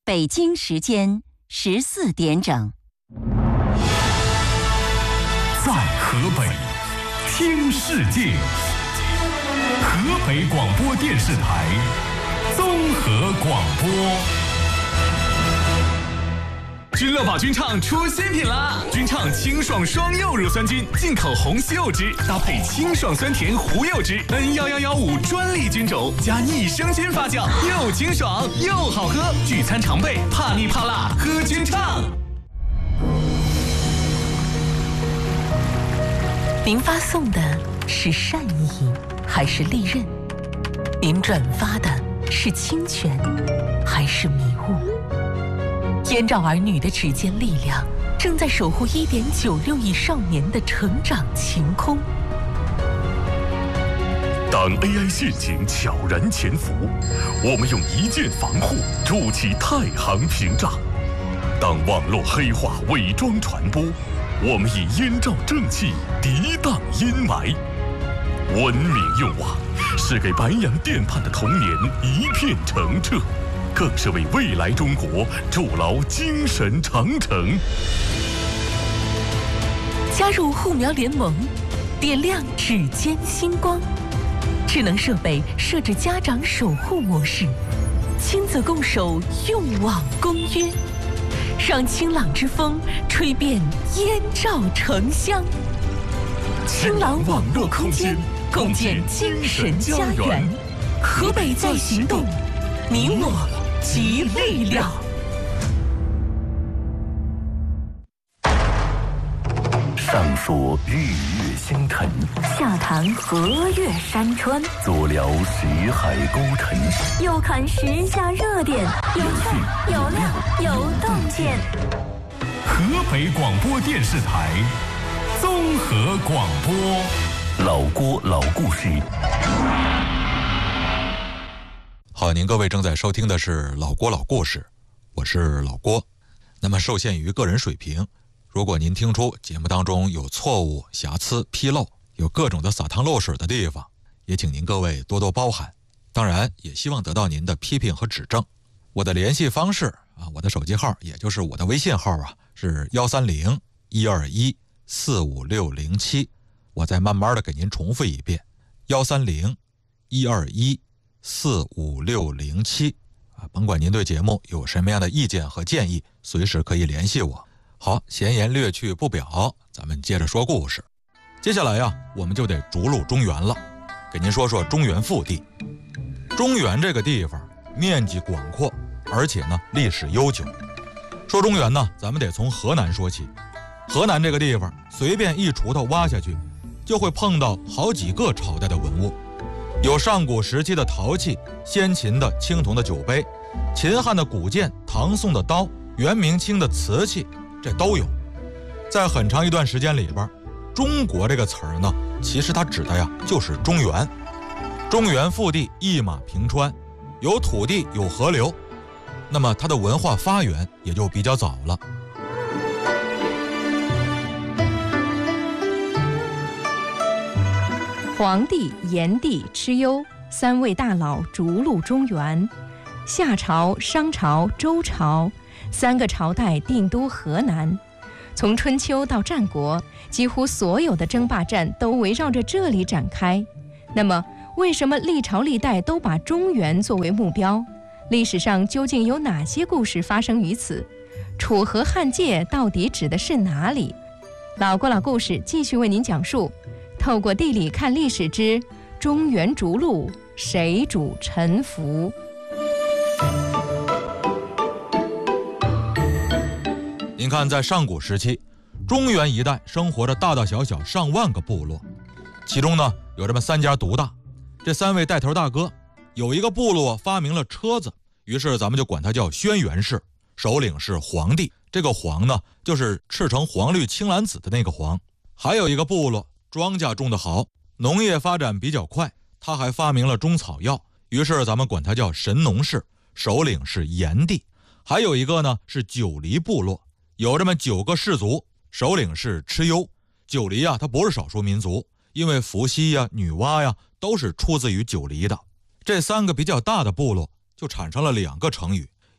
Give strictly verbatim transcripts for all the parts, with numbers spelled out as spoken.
北京时间十四点整。 在河北听世界，河北广播电视台综合广播。君乐宝君畅出新品啦！君畅清爽双柚乳酸菌，进口红西柚汁，搭配清爽酸甜胡柚汁 N 一一一五专利菌种，加益生菌发酵，又清爽又好喝。聚餐常备，怕腻怕辣，喝君畅。 您发送的是善意还是利刃？您转发的是侵权还是迷雾？燕赵儿女的指尖力量正在守护 一点九六亿少年的成长晴空。 当 A I 陷阱悄然潜伏，我们用一键防护筑起太行屏障；当网络黑化伪装传播，我们以燕赵正气涤荡阴霾。文明用网是给白洋淀畔的童年一片澄澈，更是为未来中国筑牢精神长城。 加入护苗联盟，点亮指尖星光。智能设备设置家长守护模式，亲子共守用网公约，让清朗之风吹遍燕赵城乡。清朗网络空间，共建精神家园。河北在行动，你我集力量。 上说日月星辰， 下谈河岳山川， 左聊识海沟沉， 右看时下热点，有趣有料有洞见。 河北广播电视台综合广播，老郭老故事。 好，您各位正在收听的是老郭老故事，我是老郭。那么受限于个人水平，如果您听出节目当中有错误、瑕疵、纰漏，有各种的撒汤漏水的地方，也请您各位多多包涵。当然也希望得到您的批评和指正。我的联系方式啊，我的手机号也就是我的微信号啊，是幺三零一二一四五六零七。我再慢慢的给您重复一遍，幺三零一二一四五六零七啊，甭管您对节目有什么样的意见和建议，随时可以联系我。好，闲言略去不表，咱们接着说故事。接下来呀，我们就得逐鹿中原了，给您说说中原腹地。中原这个地方面积广阔，而且呢历史悠久。说中原呢，咱们得从河南说起。河南这个地方，随便一锄头挖下去，就会碰到好几个朝代的文物，有上古时期的陶器，先秦的青铜的酒杯，秦汉的古剑，唐宋的刀，元明清的瓷器，这都有。在很长一段时间里边，中国这个词儿呢，其实它指的呀就是中原。中原腹地一马平川，有土地有河流，那么它的文化发源也就比较早了。 黄帝、炎帝、蚩尤三位大佬逐鹿中原，夏朝、商朝、周朝三个朝代定都河南。从春秋到战国，几乎所有的争霸战都围绕着这里展开。那么，为什么历朝历代都把中原作为目标？历史上究竟有哪些故事发生于此？楚河汉界到底指的是哪里？老郭老故事继续为您讲述。透过地理看历史之中原逐鹿，谁主沉浮？ 您看，在上古时期，中原一带生活着大大小小上万个部落，其中呢有这么三家独大。这三位带头大哥，有一个部落发明了车子，于是咱们就管它叫轩辕氏，首领是黄帝。这个黄呢，就是赤橙黄绿青蓝紫的那个黄。还有一个部落庄稼种得好，农业发展比较快，他还发明了中草药，于是咱们管他叫神农氏，首领是炎帝。还有一个呢是九黎部落，有这么九个氏族，首领是蚩尤。九黎啊，它不是少数民族，因为伏羲呀、女娲呀都是出自于九黎的。这三个比较大的部落就产生了两个成语，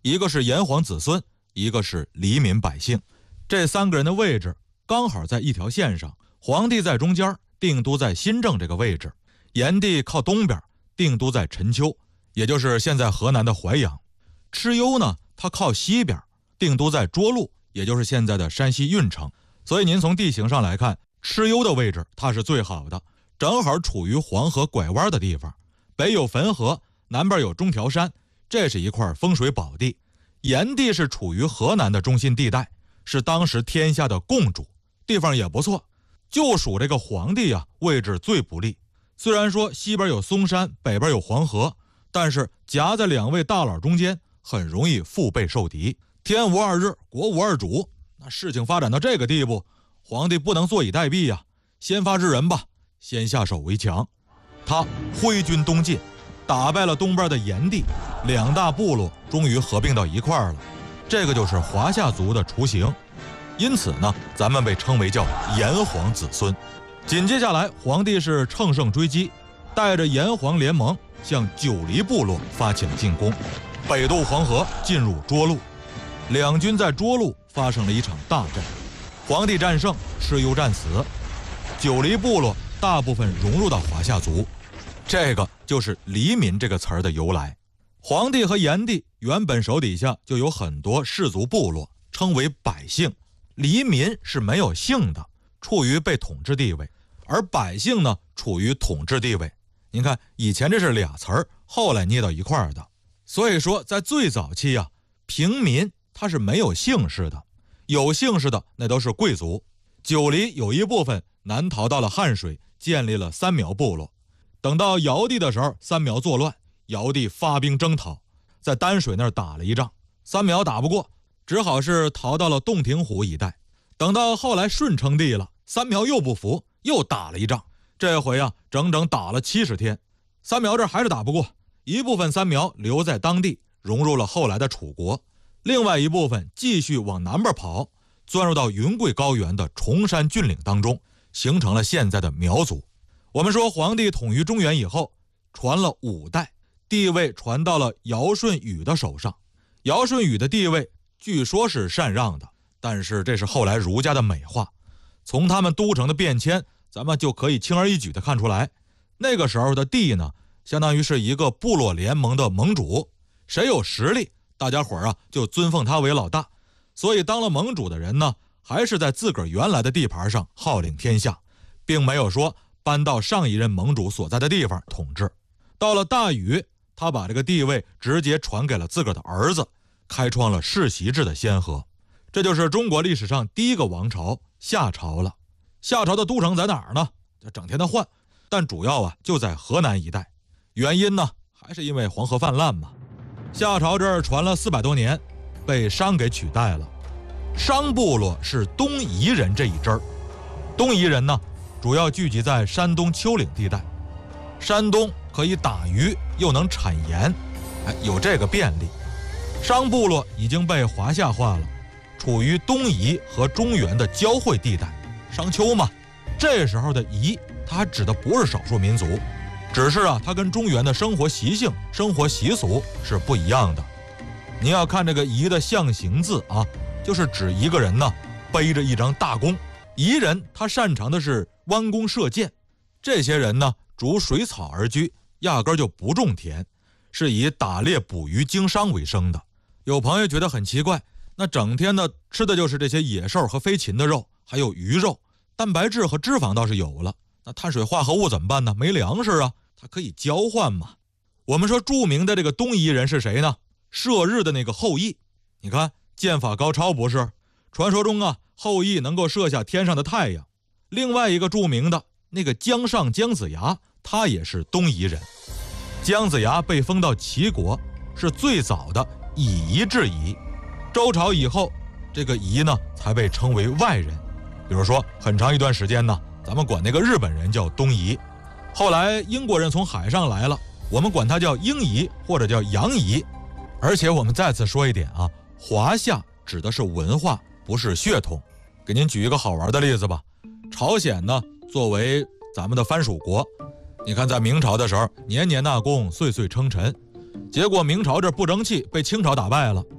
一个是炎黄子孙，一个是黎民百姓。这三个人的位置刚好在一条线上，皇帝在中间，定都在新郑这个位置；炎帝靠东边，定都在陈丘，也就是现在河南的淮阳。蚩尤呢，他靠西边，定都在涿鹿，也就是现在的山西运城。所以您从地形上来看，蚩尤的位置它是最好的，正好处于黄河拐弯的地方，北有汾河，南边有中条山，这是一块风水宝地。炎帝是处于河南的中心地带，是当时天下的共主，地方也不错。就属这个皇帝啊，位置最不利。虽然说西边有嵩山，北边有黄河，但是夹在两位大佬中间，很容易腹背受敌。天无二日，国无二主，那事情发展到这个地步，皇帝不能坐以待毙呀、啊，先发制人吧，先下手为强。他挥军东进，打败了东边的炎帝，两大部落终于合并到一块儿了。这个就是华夏族的雏形，因此呢，咱们被称为叫炎黄子孙。紧接下来，皇帝是乘胜追击，带着炎黄联盟向九黎部落发起了进攻，北渡黄河，进入涿鹿。两军在涿鹿发生了一场大战，皇帝战胜，蚩尤战死，九黎部落大部分融入到华夏族，这个就是黎民这个词儿的由来。皇帝和炎帝原本手底下就有很多氏族部落，称为百姓。黎民是没有姓的，处于被统治地位，而百姓呢，处于统治地位。您看，以前这是俩词儿，后来捏到一块儿的。所以说，在最早期啊，平民他是没有姓氏的，有姓氏的那都是贵族。九黎有一部分南逃到了汉水，建立了三苗部落。等到尧帝的时候，三苗作乱，尧帝发兵征讨，在丹水那儿打了一仗，三苗打不过，只好是逃到了洞庭湖一带。等到后来舜称帝了，三苗又不服，又打了一仗，这回啊，整整打了七十天，三苗这还是打不过，一部分三苗留在当地，融入了后来的楚国，另外一部分继续往南边跑，钻入到云贵高原的崇山峻岭当中，形成了现在的苗族。我们说皇帝统一中原以后，传了五代，地位传到了尧舜禹的手上。尧舜禹的地位据说是禅让的，但是这是后来儒家的美化。从他们都城的变迁，咱们就可以轻而易举地看出来，那个时候的帝呢，相当于是一个部落联盟的盟主，谁有实力，大家伙儿啊就尊奉他为老大。所以当了盟主的人呢，还是在自个儿原来的地盘上号令天下，并没有说搬到上一任盟主所在的地方统治。到了大禹，他把这个地位直接传给了自个儿的儿子，开创了世袭制的先河。这就是中国历史上第一个王朝夏朝了。夏朝的都城在哪儿呢？就整天的换，但主要啊就在河南一带。原因呢，还是因为黄河泛滥嘛。夏朝这儿传了四百多年，被商给取代了。商部落是东夷人这一支儿，东夷人呢，主要聚集在山东丘陵地带。山东可以打鱼，又能产盐，哎，有这个便利。商部落已经被华夏化了，处于东夷和中原的交汇地带，商丘嘛。这时候的夷，它还指的不是少数民族，只是啊，它跟中原的生活习性、生活习俗是不一样的。您要看这个夷的象形字啊，就是指一个人呢背着一张大弓。夷人他擅长的是弯弓射箭，这些人呢逐水草而居，压根就不种田，是以打猎捕鱼经商为生的。有朋友觉得很奇怪，那整天呢吃的就是这些野兽和飞禽的肉，还有鱼肉，蛋白质和脂肪倒是有了，那碳水化合物怎么办呢？没粮食啊，它可以交换嘛。我们说著名的这个东夷人是谁呢？射日的那个后羿，你看剑法高超不是？传说中啊，后羿能够射下天上的太阳。另外一个著名的那个姜尚姜子牙，他也是东夷人。姜子牙被封到齐国，是最早的以夷制夷。周朝以后，这个夷呢才被称为外人。比如说很长一段时间呢，咱们管那个日本人叫东夷，后来英国人从海上来了，我们管它叫英夷或者叫洋夷。而且我们再次说一点啊，华夏指的是文化，不是血统。给您举一个好玩的例子吧。朝鲜呢，作为咱们的藩属国，你看在明朝的时候，年年纳贡，岁岁称臣。结果明朝这不争气，被清朝打败了。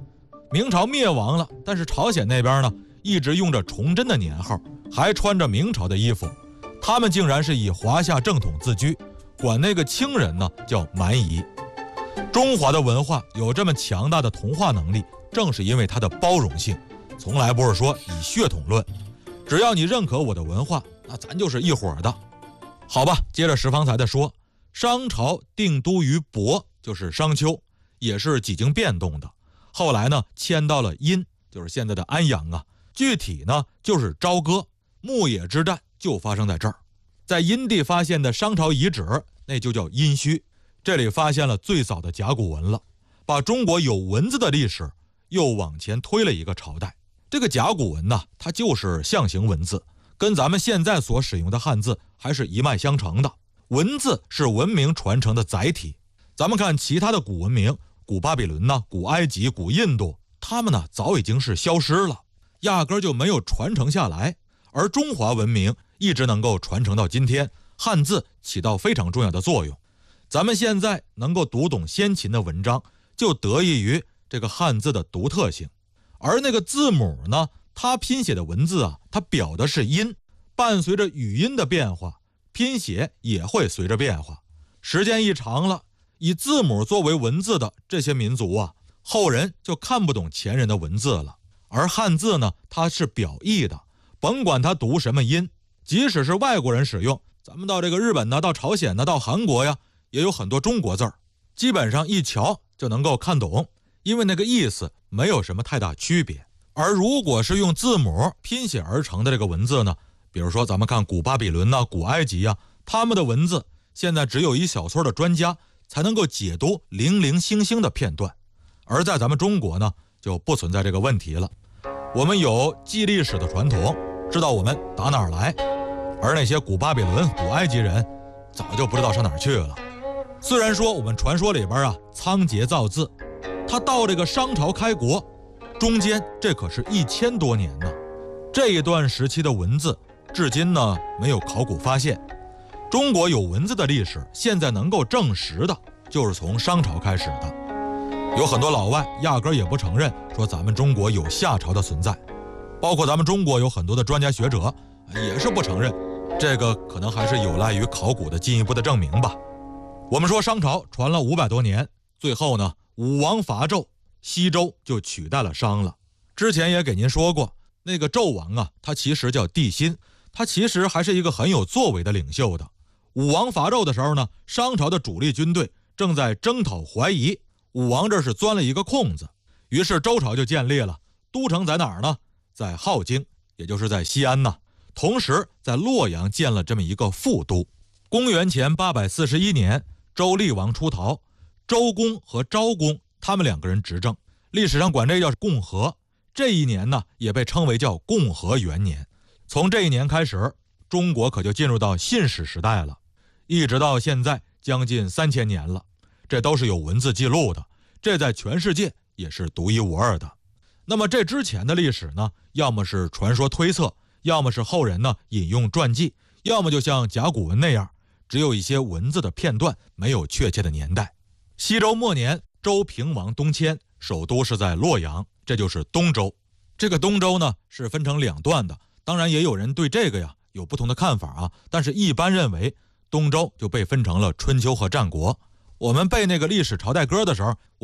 明朝灭亡了，但是朝鲜那边呢，一直用着崇祯的年号，还穿着明朝的衣服。他们竟然是以华夏正统自居，管那个清人呢叫蛮夷。中华的文化有这么强大的同化能力，正是因为它的包容性，从来不是说以血统论。只要你认可我的文化，那咱就是一伙的。好吧，接着石方才的说，商朝定都于亳，就是商丘，也是几经变动的。后来呢，迁到了殷，就是现在的安阳啊。具体呢，就是朝歌，牧野之战就发生在这儿。在殷地发现的商朝遗址，那就叫殷墟，这里发现了最早的甲骨文了，把中国有文字的历史又往前推了一个朝代。这个甲骨文呢，它就是象形文字，跟咱们现在所使用的汉字还是一脉相承的。文字是文明传承的载体。咱们看其他的古文明，古巴比伦呢、古埃及、古印度，他们呢早已经是消失了，压根儿就没有传承下来。而中华文明一直能够传承到今天，汉字起到非常重要的作用。咱们现在能够读懂先秦的文章，就得益于这个汉字的独特性。而那个字母呢，它拼写的文字啊，它表的是音，伴随着语音的变化，拼写也会随着变化。时间一长了，以字母作为文字的这些民族啊，后人就看不懂前人的文字了。而汉字呢，它是表意的，甭管它读什么音，即使是外国人使用，咱们到这个日本呢，到朝鲜呢，到韩国呀，也有很多中国字儿，基本上一瞧就能够看懂，因为那个意思没有什么太大区别。而如果是用字母拼写而成的这个文字呢，比如说咱们看古巴比伦啊、古埃及啊，他们的文字现在只有一小撮的专家才能够解读零零星星的片段，而在咱们中国呢，就不存在这个问题了。我们有记历史的传统，知道我们打哪儿来，而那些古巴比伦、古埃及人早就不知道上哪儿去了。虽然说我们传说里边啊，仓颉造字，他到这个商朝开国中间，这可是一千多年呢。这一段时期的文字至今呢没有考古发现。中国有文字的历史现在能够证实的就是从商朝开始的。有很多老外压根儿也不承认说咱们中国有夏朝的存在，包括咱们中国有很多的专家学者也是不承认。这个可能还是有赖于考古的进一步的证明吧。我们说商朝传了五百多年，最后呢武王伐纣，西周就取代了商了。之前也给您说过，那个纣王啊，他其实叫帝辛，他其实还是一个很有作为的领袖的。武王伐纣的时候呢，商朝的主力军队正在征讨淮夷，武王这是钻了一个空子，于是周朝就建立了。都城在哪儿呢？在镐京，也就是在西安呢。同时在洛阳建了这么一个副都。公元前八百四十一年，周厉王出逃，周公和昭公他们两个人执政，历史上管这叫共和。这一年呢，也被称为叫共和元年。从这一年开始，中国可就进入到信史时代了，一直到现在将近三千年了，这都是有文字记录的，这在全世界也是独一无二的。那么这之前的历史呢，要么是传说推测，要么是后人呢引用传记，要么就像甲骨文那样，只有一些文字的片段，没有确切的年代。西周末年，周平王东迁，首都是在洛阳，这就是东周。这个东周呢是分成两段的，当然也有人对这个呀有不同的看法啊，但是一般认为东周就被分成了春秋和战国。我们背那个历史朝代歌的时候，我